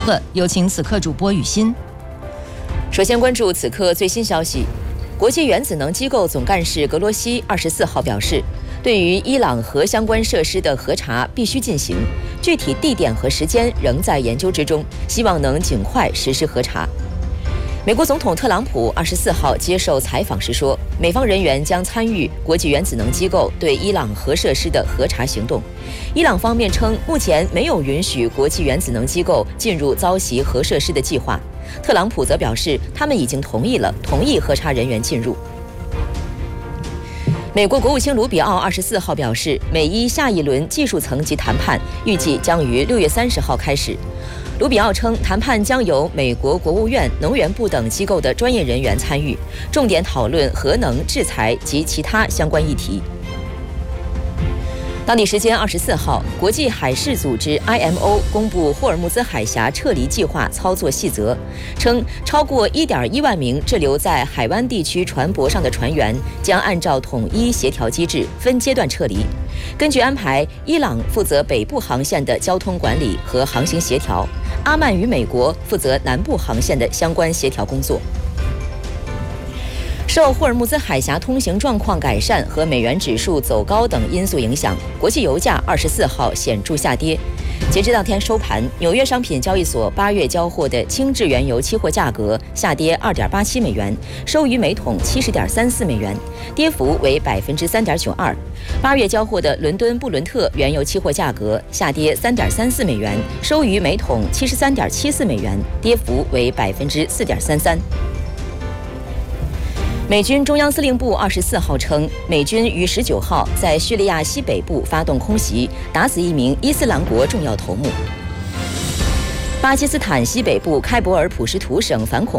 有请此刻主播雨欣。 首先关注此刻最新消息，国际原子能机构总干事格罗西24号表示，对于伊朗核相关设施的核查必须进行，具体地点和时间仍在研究之中，希望能尽快实施核查。美国总统特朗普24号接受采访时说，美方人员将参与国际原子能机构对伊朗核设施的核查行动。伊朗方面称，目前没有允许国际原子能机构进入遭袭核设施的计划。特朗普则表示，他们已经同意核查人员进入。美国国务卿卢比奥24号表示，美伊下一轮技术层级谈判预计将于6月30号开始。卢比奥称，谈判将由美国国务院、能源部等机构的专业人员参与，重点讨论核能、制裁及其他相关议题。当地时间24号，国际海事组织 IMO 公布霍尔木兹海峡撤离计划操作细则，称超过1.1万名滞留在海湾地区船舶上的船员将按照统一协调机制分阶段撤离。根据安排，伊朗负责北部航线的交通管理和航行协调，阿曼与美国负责南部航线的相关协调工作。受霍尔木兹海峡通行状况改善和美元指数走高等因素影响，国际油价24号显著下跌。截至当天收盘，纽约商品交易所8月交货的轻质原油期货价格下跌2.87美元，收于每桶70.34美元，跌幅为3.92%。8月交货的伦敦布伦特原油期货价格下跌3.34美元，收于每桶73.74美元，跌幅为4.33%。美军中央司令部24号称，美军于19号在叙利亚西北部发动空袭，打死一名伊斯兰国重要头目。巴基斯坦西北部开伯尔普什图省反恐